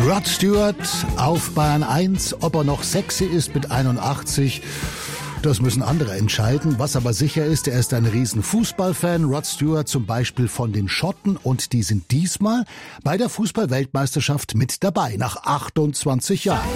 Rod Stewart auf Bayern 1, ob er noch sexy ist mit 81, das müssen andere entscheiden. Was aber sicher ist, er ist ein riesen Fußballfan. Rod Stewart zum Beispiel von den Schotten, und die sind diesmal bei der Fußball-Weltmeisterschaft mit dabei, nach 28 Jahren.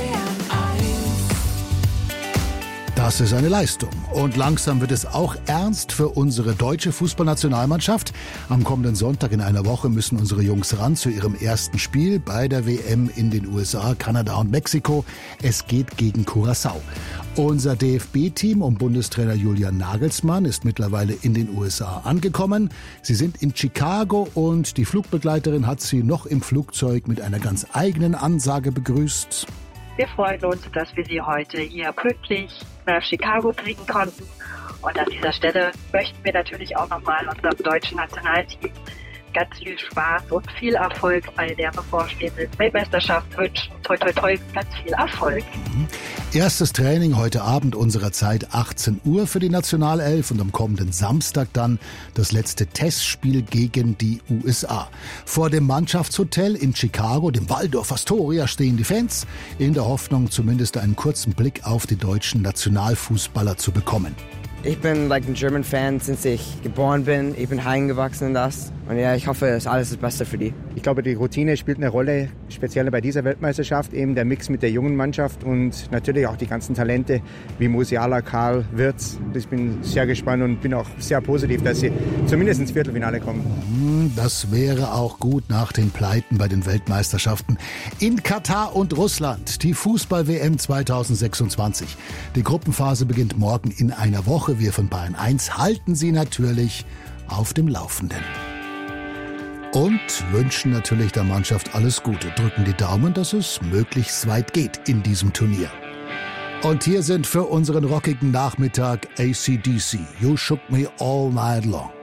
Das ist eine Leistung. Und langsam wird es auch ernst für unsere deutsche Fußballnationalmannschaft. Am kommenden Sonntag in einer Woche müssen unsere Jungs ran zu ihrem ersten Spiel bei der WM in den USA, Kanada und Mexiko. Es geht gegen Curaçao. Unser DFB-Team um Bundestrainer Julian Nagelsmann ist mittlerweile in den USA angekommen. Sie sind in Chicago und die Flugbegleiterin hat sie noch im Flugzeug mit einer ganz eigenen Ansage begrüßt. Wir freuen uns, dass wir Sie heute hier pünktlich nach Chicago bringen konnten. Und an dieser Stelle möchten wir natürlich auch nochmal unserem deutschen Nationalteam ganz viel Spaß und viel Erfolg bei der bevorstehenden Weltmeisterschaft wünschen. Toi, toi, toi, ganz viel Erfolg. Erstes Training heute Abend unserer Zeit 18 Uhr für die Nationalelf und am kommenden Samstag dann das letzte Testspiel gegen die USA. Vor dem Mannschaftshotel in Chicago, dem Waldorf Astoria, stehen die Fans in der Hoffnung, zumindest einen kurzen Blick auf die deutschen Nationalfußballer zu bekommen. Ich bin ein German Fan, seit ich geboren bin. Ich bin heimgewachsen in das. Und ja, ich hoffe, es ist alles das Beste für die. Ich glaube, die Routine spielt eine Rolle, speziell bei dieser Weltmeisterschaft. Eben der Mix mit der jungen Mannschaft und natürlich auch die ganzen Talente wie Musiala, Karl, Wirtz. Ich bin sehr gespannt und bin auch sehr positiv, dass sie zumindest ins Viertelfinale kommen. Das wäre auch gut nach den Pleiten bei den Weltmeisterschaften in Katar und Russland. Die Fußball-WM 2026. Die Gruppenphase beginnt morgen in einer Woche. Wir von Bayern 1 halten Sie natürlich auf dem Laufenden. Und wünschen natürlich der Mannschaft alles Gute. Drücken die Daumen, dass es möglichst weit geht in diesem Turnier. Und hier sind für unseren rockigen Nachmittag AC/DC. You Shook Me All Night Long.